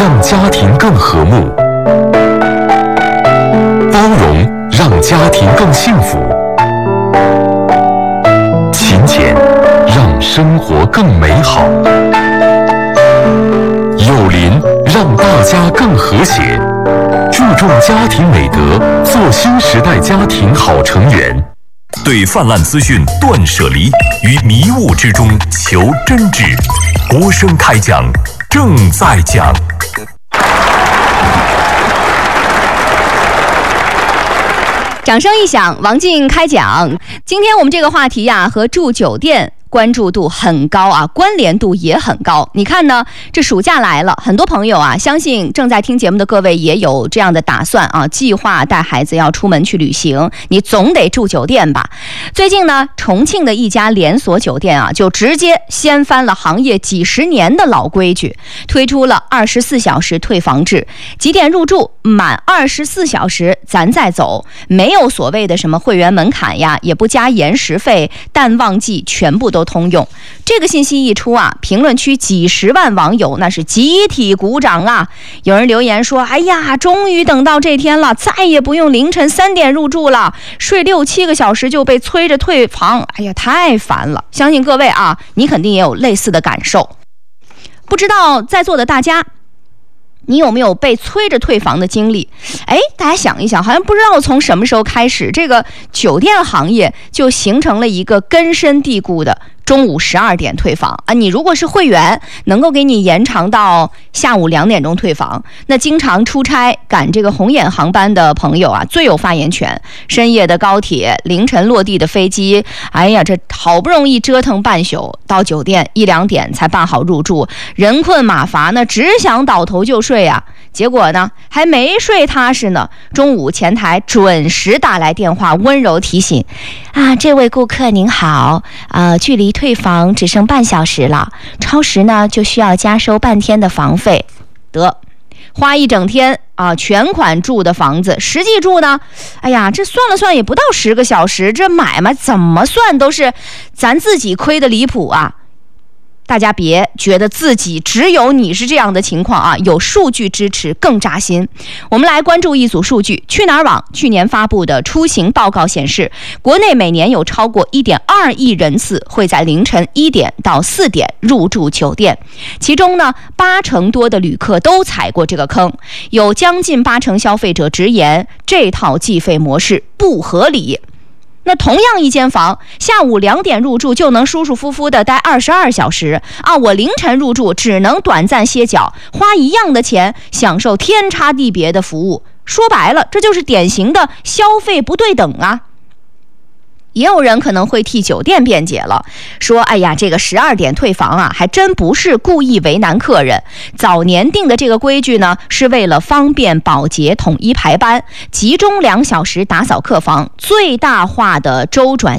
让家庭更和睦；包容让家庭更幸福；勤俭让生活更美好；有邻让大家更和谐。注重家庭美德，做新时代家庭好成员。对泛滥资讯断舍离，于迷雾之中求真挚。国声开讲，正在讲。 掌声一响，王静开讲。今天我们这个话题呀，和住酒店关注度很高啊，关联度也很高。你看呢，这暑假来了，很多朋友啊，相信正在听节目的各位也有这样的打算啊，计划带孩子要出门去旅行，你总得住酒店吧。最近呢，重庆的一家连锁酒店啊，就直接掀翻了行业几十年的老规矩，推出了24小时退房制，几点入住，满24小时咱再走，没有所谓的什么会员门槛呀，也不加延时费、淡旺季，全部都通用。这个信息一出啊，评论区几十万网友那是集体鼓掌啊！有人留言说：“哎呀，终于等到这天了，再也不用凌晨3点入住了，睡6、7个小时就被催着退房，哎呀，太烦了！”相信各位啊，你肯定也有类似的感受。不知道在座的大家，你有没有被催着退房的经历？大家想一想，好像不知道从什么时候开始，这个酒店行业就形成了一个根深蒂固的中午12点退房啊！你如果是会员，能够给你延长到下午2点钟退房。那经常出差赶这个红眼航班的朋友啊，最有发言权。深夜的高铁，凌晨落地的飞机，哎呀，这好不容易折腾半宿，到酒店1、2点才办好入住，人困马乏呢，只想倒头就睡啊。结果呢，还没睡踏实呢，中午前台准时打来电话，温柔提醒啊，这位顾客您好，距离退房只剩半小时了，超时呢就需要加收半天的房费。得，花一整天啊，全款住的房子，实际住呢，哎呀，这算了算也不到10个小时，这买卖怎么算都是咱自己亏的离谱啊！大家别觉得自己只有你是这样的情况啊，有数据支持更扎心。我们来关注一组数据，去哪儿网去年发布的出行报告显示，国内每年有超过1.2亿人次会在凌晨1点到4点入住酒店，其中呢，80%多的旅客都踩过这个坑，有将近80%消费者直言这套计费模式不合理。那同样一间房，下午2点入住就能舒舒服服的待22小时啊！我凌晨入住只能短暂歇脚，花一样的钱享受天差地别的服务。说白了，这就是典型的消费不对等啊！也有人可能会替酒店辩解了，说哎呀，这个12点退房啊，还真不是故意为难客人。早年定的这个规矩呢，是为了方便保洁统一排班，集中2小时打扫客房，最大化的周转